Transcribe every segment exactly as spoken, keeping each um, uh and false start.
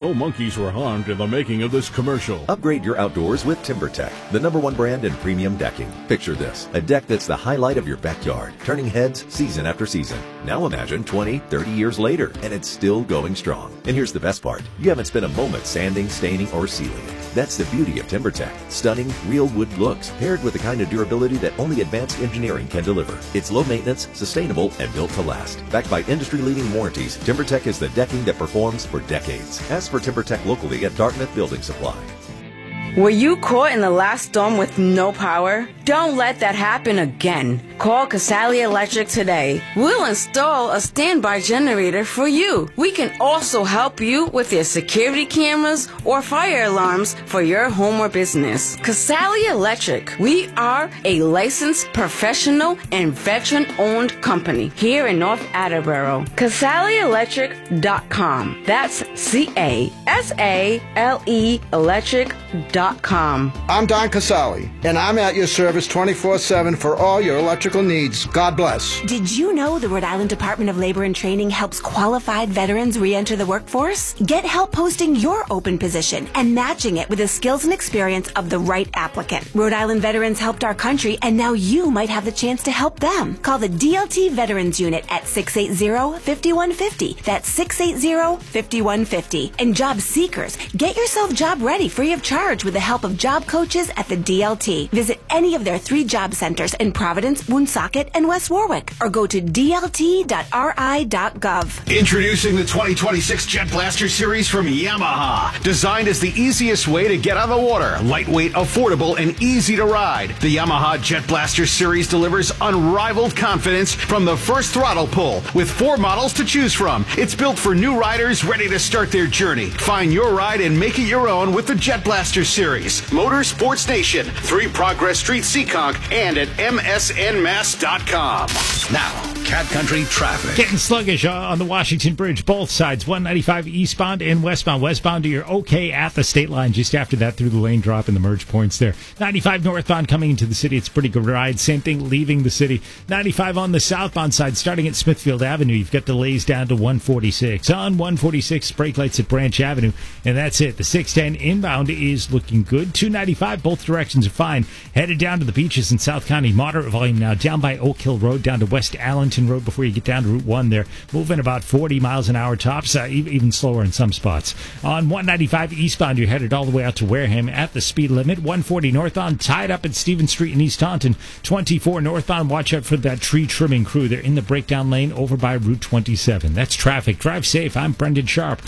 No monkeys were harmed in the making of this commercial. Upgrade your outdoors with TimberTech, the number one brand in premium decking. Picture this, a deck that's the highlight of your backyard, turning heads season after season. Now imagine twenty, thirty years later, and it's still going strong. And here's the best part. You haven't spent a moment sanding, staining, or sealing it. That's the beauty of TimberTech. Stunning, real wood looks, paired with the kind of durability that only advanced engineering can deliver. It's low maintenance, sustainable, and built to last. Backed by industry-leading warranties, TimberTech is the decking that performs for decades. Ask for TimberTech locally at Dartmouth Building Supply. Were you caught in the last storm with no power? Don't let that happen again. Call Casali Electric today. We'll install a standby generator for you. We can also help you with your security cameras or fire alarms for your home or business. Casali Electric. We are a licensed professional and veteran-owned company here in North Attleboro. Casali Electric dot com. That's C A S A L E electric dot com. I'm Don Casali, and I'm at your service twenty-four seven for all your electrical needs. God bless. Did you know the Rhode Island Department of Labor and Training helps qualified veterans re-enter the workforce? Get help posting your open position and matching it with the skills and experience of the right applicant. Rhode Island veterans helped our country, and now you might have the chance to help them. Call the D L T Veterans Unit at six eight zero, five one five zero. That's six eight zero, five one five zero. And job seekers, get yourself job ready free of charge with the help of job coaches at the D L T. Visit any of their three job centers in Providence, Woonsocket, and West Warwick, or go to D L T dot R I dot gov. Introducing the twenty twenty-six Jet Blaster Series from Yamaha. Designed as the easiest way to get on the water. Lightweight, affordable, and easy to ride. The Yamaha Jet Blaster Series delivers unrivaled confidence from the first throttle pull. With four models to choose from, it's built for new riders ready to start their journey. Find your ride and make it your own with the Jet Blaster Series. Motorsports Nation, three Progress Street, Seekonk, and at M S N mass dot com. Now, Cat Country traffic. Getting sluggish uh, on the Washington Bridge, both sides, one ninety-five eastbound and westbound. Westbound, you're okay at the state line. Just after that, through the lane drop and the merge points there. ninety-five northbound coming into the city. It's a pretty good ride. Same thing leaving the city. ninety-five on the southbound side, starting at Smithfield Avenue. You've got delays down to one forty-six. On one forty-six, brake lights at Branch Avenue. And that's it. The six ten inbound is looking good. two ninety-five, both directions are fine. Headed down to the beaches in South County. Moderate volume now. Down by Oak Hill Road, down to West Allenton Road before you get down to Route one there. Moving about forty miles an hour tops, uh, even slower in some spots. On one ninety-five eastbound, you're headed all the way out to Wareham at the speed limit. one forty northbound, tied up at Stevens Street in East Taunton. twenty-four northbound, watch out for that tree trimming crew. They're in the breakdown lane over by Route twenty-seven. That's traffic. Drive safe. I'm Brendan Sharp.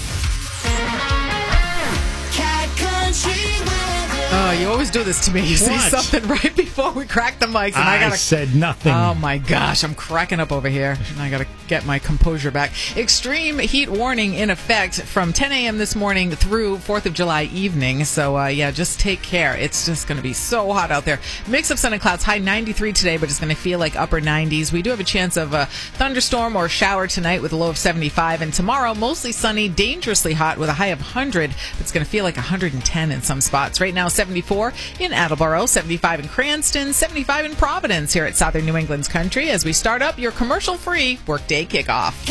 Oh, you always do this to me. You say something right before we crack the mics, and I, I gotta. said nothing. Oh my gosh, I'm cracking up over here, and I gotta get my composure back. Extreme heat warning in effect from ten a.m. this morning through fourth of July evening. So uh, yeah, just take care. It's just going to be so hot out there. Mix of sun and clouds. High ninety-three today, but it's going to feel like upper nineties. We do have a chance of a thunderstorm or shower tonight with a low of seventy-five, and tomorrow mostly sunny, dangerously hot with a high of one hundred. But it's going to feel like one hundred ten in some spots. Right now, seventy-four in Attleboro, seventy-five in Cranston, seventy-five in Providence here at Southern New England's Country as we start up your commercial-free workday kickoff.